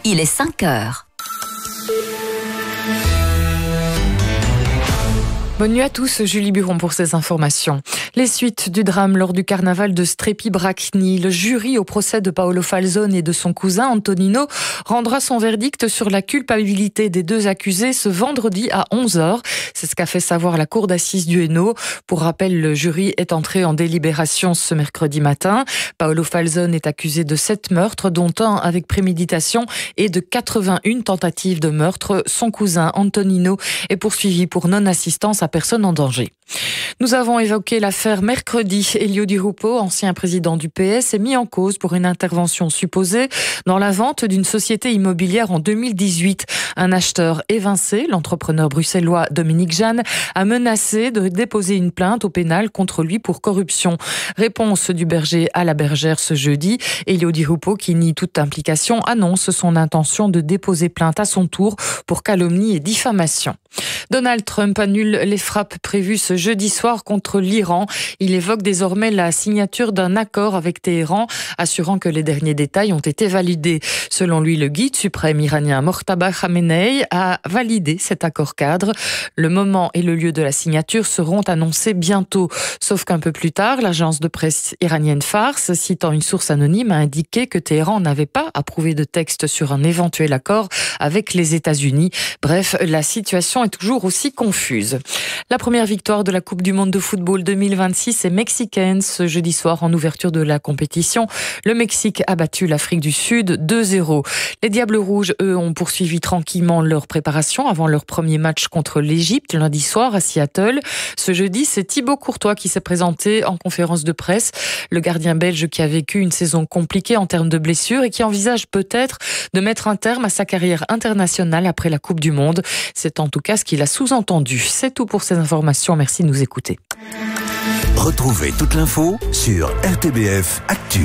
il est 5 heures. Bonne nuit à tous, Julie Buron pour ces informations. Les suites du drame lors du carnaval de Strepi-Bracni. Le jury au procès de Paolo Falzone et de son cousin Antonino rendra son verdict sur la culpabilité des deux accusés ce vendredi à 11h. C'est ce qu'a fait savoir la cour d'assises du Hainaut. Pour rappel, le jury est entré en délibération ce mercredi matin. Paolo Falzone est accusé de 7 meurtres, dont un avec préméditation, et de 81 tentatives de meurtre. Son cousin Antonino est poursuivi pour non-assistance à personne en danger. Nous avons évoqué l'affaire mercredi. Elio Di Rupo, ancien président du PS, est mis en cause pour une intervention supposée dans la vente d'une société immobilière en 2018. Un acheteur évincé, l'entrepreneur bruxellois Dominique Jeanne, a menacé de déposer une plainte au pénal contre lui pour corruption. Réponse du berger à la bergère ce jeudi. Elio Di Rupo, qui nie toute implication, annonce son intention de déposer plainte à son tour pour calomnie et diffamation. Donald Trump annule les frappes prévues ce jeudi soir contre l'Iran. Il évoque désormais la signature d'un accord avec Téhéran, assurant que les derniers détails ont été validés. Selon lui, le guide suprême iranien Mojtaba Khamenei a validé cet accord cadre. Le moment et le lieu de la signature seront annoncés bientôt. Sauf qu'un peu plus tard, l'agence de presse iranienne Fars, citant une source anonyme, a indiqué que Téhéran n'avait pas approuvé de texte sur un éventuel accord avec les États-Unis. Bref, la situation est toujours aussi confuse. La première victoire de la Coupe du Monde de football 2026 est mexicaine ce jeudi soir en ouverture de la compétition. Le Mexique a battu l'Afrique du Sud 2-0. Les Diables Rouges, eux, ont poursuivi tranquillement leur préparation avant leur premier match contre l'Égypte lundi soir à Seattle. Ce jeudi, c'est Thibaut Courtois qui s'est présenté en conférence de presse. Le gardien belge qui a vécu une saison compliquée en termes de blessures et qui envisage peut-être de mettre un terme à sa carrière internationale après la Coupe du Monde. C'est en tout cas ce qu'il a sous-entendu. C'est tout pour ces informations. Merci de nous écouter. Retrouvez toute l'info sur RTBF Actu.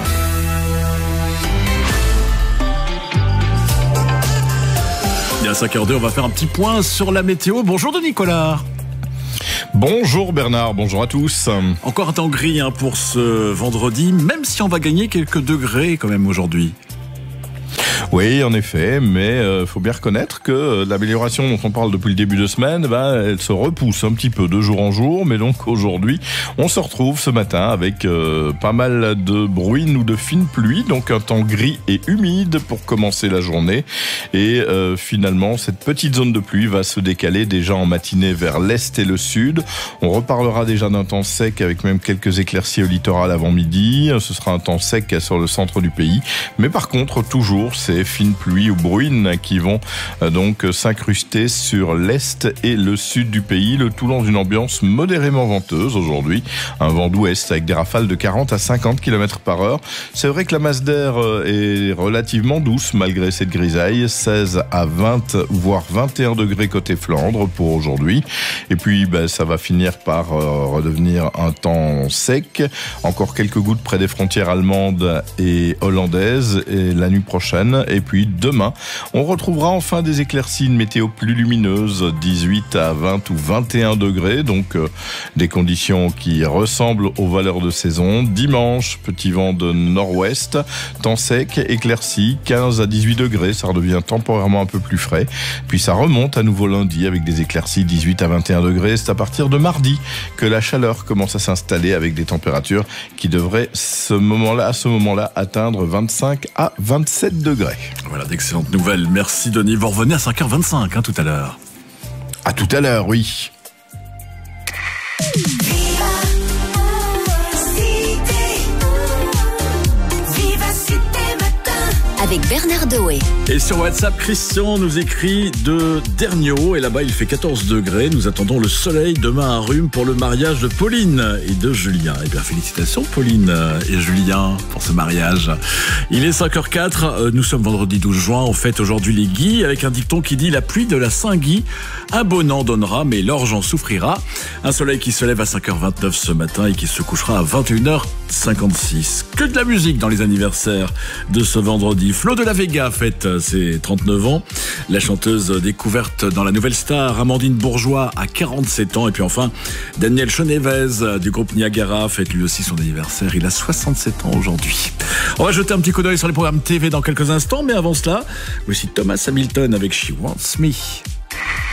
Il y a 5h02, on va faire un petit point sur la météo. Bonjour Denis Collard. Bonjour Bernard, bonjour à tous. Encore un temps gris pour ce vendredi, même si on va gagner quelques degrés quand même aujourd'hui. Oui, en effet, mais faut bien reconnaître que l'amélioration dont on parle depuis le début de semaine, elle se repousse un petit peu de jour en jour. Mais donc aujourd'hui, on se retrouve ce matin avec pas mal de bruines ou de fines pluies, donc un temps gris et humide pour commencer la journée. Et finalement, cette petite zone de pluie va se décaler déjà en matinée vers l'est et le sud. On reparlera déjà d'un temps sec avec même quelques éclaircies au littoral avant midi. Ce sera un temps sec sur le centre du pays. Mais par contre, toujours ces fines pluies ou bruines qui vont donc s'incruster sur l'est et le sud du pays, le tout dans une ambiance modérément venteuse aujourd'hui. Un vent d'ouest avec des rafales de 40 à 50 km par heure. C'est vrai que la masse d'air est relativement douce malgré cette grisaille. 16 à 20 voire 21 degrés côté Flandre pour aujourd'hui. Et puis ça va finir par redevenir un temps sec. Encore quelques gouttes près des frontières allemandes et hollandaises et la nuit prochaine. Et puis demain, on retrouvera enfin des éclaircies, une météo plus lumineuse, 18 à 20 ou 21 degrés, donc des conditions qui ressemblent aux valeurs de saison. Dimanche, petit vent de nord-ouest, temps sec, éclaircies, 15 à 18 degrés, ça redevient temporairement un peu plus frais. Puis ça remonte à nouveau lundi avec des éclaircies, 18 à 21 degrés. C'est à partir de mardi que la chaleur commence à s'installer avec des températures qui devraient à ce moment-là atteindre 25 à 27 degrés. Voilà, d'excellentes nouvelles. Merci Denis. Vous revenez à 5h25 tout à l'heure. À tout à l'heure, oui. Avec Bernard Doé. Et sur WhatsApp, Christian nous écrit de Derniot. Et là-bas, il fait 14 degrés. Nous attendons le soleil demain à Rhume pour le mariage de Pauline et de Julien. Eh bien, félicitations Pauline et Julien pour ce mariage. Il est 5h04. Nous sommes vendredi 12 juin. On fête aujourd'hui les Guy avec un dicton qui dit « La pluie de la Saint-Guy, un bon an donnera, mais l'orge en souffrira ». Un soleil qui se lève à 5h29 ce matin et qui se couchera à 21h56. Que de la musique dans les anniversaires de ce vendredi. Flo de la Vega fête ses 39 ans. La chanteuse découverte dans La Nouvelle Star, Amandine Bourgeois, a 47 ans. Et puis enfin, Daniel Chenevez du groupe Niagara fête lui aussi son anniversaire. Il a 67 ans aujourd'hui. On va jeter un petit coup d'œil sur les programmes TV dans quelques instants. Mais avant cela, voici Thomas Hamilton avec She Wants Me.